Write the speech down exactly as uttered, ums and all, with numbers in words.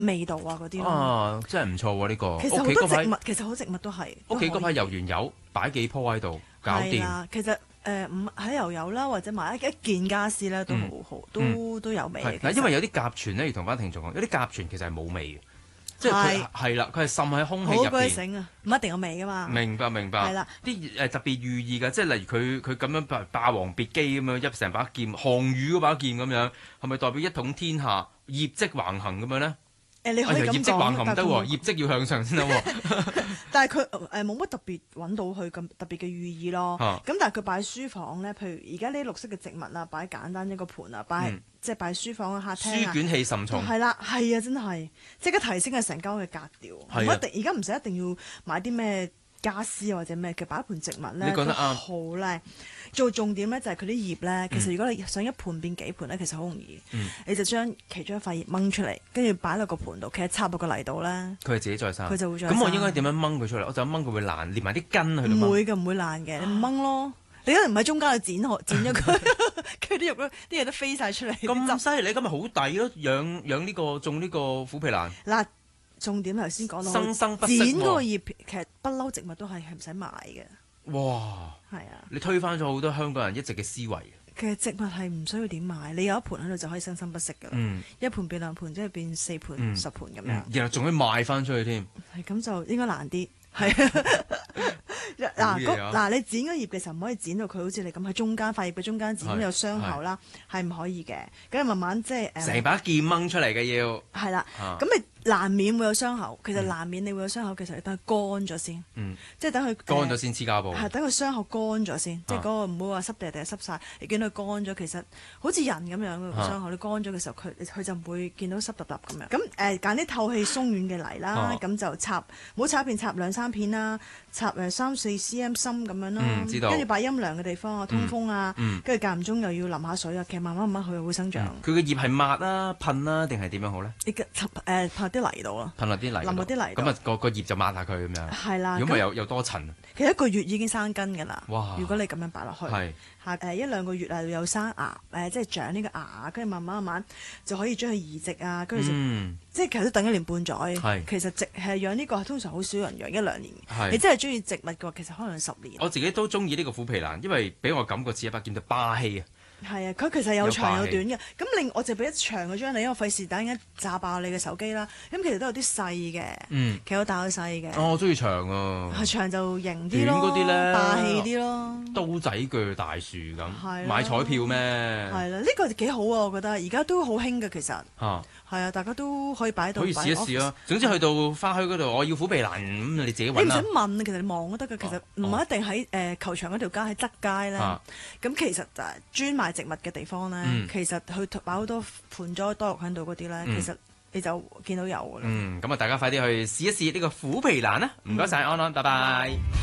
味道啊嗰啲咯。 啊，真係唔錯喎呢個。 其實好多植物，其實好植物都係。 屋企嗰排油完油，擺幾棵喺度，搞掂。 係啦，其實誒唔喺油油啦，或者買一一件家私咧都好好，都都有味嘅。 嗱，因為有啲甲醛咧，要同翻聽眾講，有啲甲醛其實係冇味嘅。即係佢係啦，佢係滲喺空氣入邊。 好鬼醒啊！唔一定有味噶嘛。 明白明白。係啦，啲誒特別寓意嘅，即係例如佢佢咁樣霸霸王別姬咁樣一成把劍，項羽嗰把劍咁樣，係咪代表一統天下、業績橫行咁樣咧？ 誒，你可以咁講。 業績橫行唔得喎，業績要向上先得喎。 但係佢誒冇乜特別揾到佢咁特別嘅寓意咯。咁但係佢擺書房咧，譬如而家呢啲綠色嘅植物啊，擺簡單一個盤啊，擺即係擺書房嘅客廳啊。 書卷氣甚重。係啦，係啊，真係即刻提升嘅成間屋嘅格調。唔一定而家唔使一定要買啲咩家私或者咩嘅，擺一盤植物咧都好靚。做重點咧就係佢啲葉咧，其實如果你想一盤變幾盤咧，其實好容易。嗯、你就將其中一塊葉掹出嚟，跟住擺落個盤度，其實插到個泥度咧， 佢係自己再生。 佢就會再生。 咁我應該點樣掹佢出嚟？我就掹佢會爛，連埋啲根去。 唔會嘅，唔會爛嘅，你唔掹咯。你一定唔喺中間去剪剪咗佢，跟住啲肉啲嘢都飛晒出嚟。 咁犀利，咁咪好抵咯！養養呢個種呢個虎皮蘭。 嗱，重點頭先講到生生不息。剪嗰個葉其實不嬲植物都係係唔使買嘅。 哇！ 係啊！ 你推翻咗好多香港人一直嘅思維。 其實植物係唔需要點買，你有一盤喺度就可以生生不息㗎啦。嗯、一盤變兩盤，即係變四盤、嗯、十盤咁樣。嗯、 然後仲可以賣翻出去添。 係咁就應該難啲。係啊！嗱，嗱，你剪嗰葉嘅時候唔可以剪到佢好似你咁喺中間塊葉嘅中間剪咁有傷口啦，係唔可以嘅。咁慢慢即係誒。成把劍掹出嚟嘅要。係啦，咁你。難免會有傷口，其實難免你會有傷口，其實你等佢乾咗先，嗯、即係等佢乾咗先黐膠布， 係等佢傷口乾咗先，啊、即係嗰個唔會話濕地定係濕晒。你見到佢乾咗，其實好似人咁樣嘅傷口，你乾咗嘅時候，佢佢就唔會見到濕揼揼咁樣。咁誒揀啲透氣鬆軟嘅泥啦，咁、啊、就插，唔好插一片，插兩三片啦，插誒三四 cm 深咁樣啦，跟住擺陰涼嘅地方啊，通風啊，跟住間唔中又要淋下水啊，其實慢慢慢慢佢會生長。 佢嘅葉係抹啊、噴啊定係點樣好咧？ 你嘅誒啲泥度咯， 噴落啲泥，淋落啲泥， 咁啊個個葉就抹下佢咁樣。係啦，如果咪有有多塵。 其實一個月已經生根㗎啦。 哇！ 如果你咁樣擺落去，係下誒一兩個月啊，有生芽誒，即係長呢個芽，跟住慢慢慢慢就可以將佢移植啊，跟住就即係其實都等一年半載。係其實植係養呢個通常好少人養一兩年。係你真係中意植物嘅話，其實可能十年。 我自己都中意呢個虎皮蘭，因為俾我感覺似一把劍就霸氣啊！ 係啊，佢其實有長有短嘅。咁另我就俾一長嗰張你，因為費事等間炸爆你嘅手機啦。咁其實都有啲細嘅，嗯，其實有大有細嘅。 哦，我中意長啊， 係長就型啲咯， 短嗰啲咧霸氣啲咯， 刀仔鋸大樹咁， 係買彩票咩？ 係啦，呢個幾好啊，我覺得而家都好興嘅其實。嚇！係啊，大家都可以擺到。 可以試一試咯。總之去到花墟嗰度，我要虎皮蘭咁，你自己揾啦。 你唔使問，其實你望都得㗎。其實唔係一定喺誒球場嗰條街喺側街咧。咁其實就係專賣植物嘅地方咧。其實去擺好多盆栽多肉喺度嗰啲咧，其實你就見到有㗎啦。 嗯，咁啊，大家快啲去試一試呢個虎皮蘭啦！唔該晒，安安，拜拜。